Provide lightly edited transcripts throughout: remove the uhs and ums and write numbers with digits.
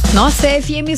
Nossa, FM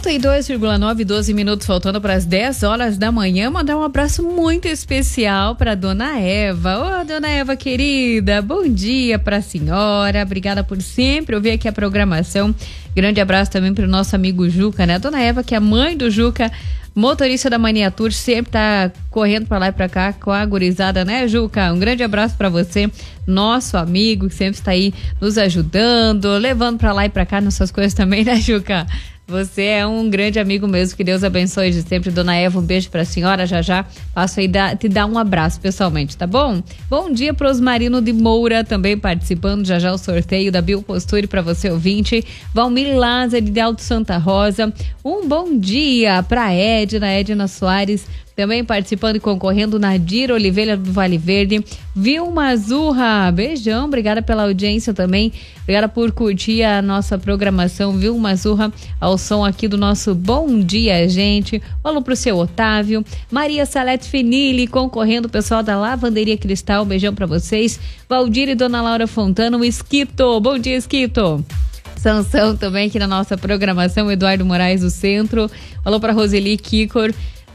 102,9, 12 minutos faltando para as 10 horas da manhã. Mandar um abraço muito especial para dona Eva. Ô, dona Eva querida, bom dia para a senhora. Obrigada por sempre ouvir aqui a programação. Grande abraço também para o nosso amigo Juca, né? Dona Eva, que é a mãe do Juca, motorista da Mania Tour, sempre tá correndo para lá e para cá com a gurizada, né, Juca? Um grande abraço para você, nosso amigo que sempre está aí nos ajudando, levando para lá e para cá nossas coisas também, né, Juca? Você é um grande amigo mesmo, que Deus abençoe de sempre. Dona Eva, um beijo pra senhora, já passo aí te dar um abraço pessoalmente, tá bom? Bom dia pro Osmarino de Moura, também participando, já o sorteio da Bioposture pra você ouvinte. Valmir Lázaro de Alto Santa Rosa, um bom dia pra Edna Soares, também participando e concorrendo. Nadir Oliveira do Vale Verde, Vilma Zurra, beijão, obrigada pela audiência também, obrigada por curtir a nossa programação, Vilma Zurra, ao som aqui do nosso Bom Dia, gente. Alô pro seu Otávio, Maria Salete Finili, concorrendo, o pessoal da Lavanderia Cristal, beijão pra vocês. Valdir e Dona Laura Fontana, o Esquito, bom dia, Esquito. Sansão também aqui na nossa programação, Eduardo Moraes do Centro, alô pra Roseli Kikor,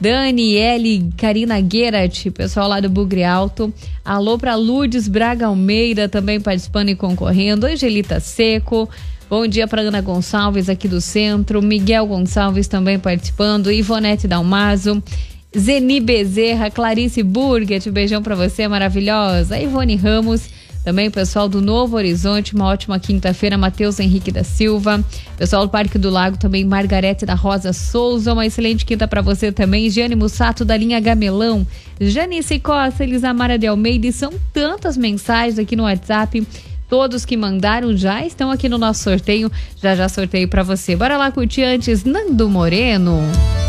Daniele, Karina Guerat, pessoal lá do Bugre Alto. Alô pra Lourdes Braga Almeida, também participando e concorrendo. Angelita Seco, bom dia para Ana Gonçalves aqui do Centro. Miguel Gonçalves também participando. Ivonete Dalmazo, Zeni Bezerra, Clarice Burget, beijão pra você, maravilhosa. Ivone Ramos, também o pessoal do Novo Horizonte, uma ótima quinta-feira. Matheus Henrique da Silva, pessoal do Parque do Lago também, Margarete da Rosa Souza, uma excelente quinta para você também. Giane Mussato da linha Gamelão, Janice Costa, Elisamara de Almeida, e são tantas mensagens aqui no WhatsApp. Todos que mandaram já estão aqui no nosso sorteio, já sorteio para você. Bora lá curtir antes Nando Moreno.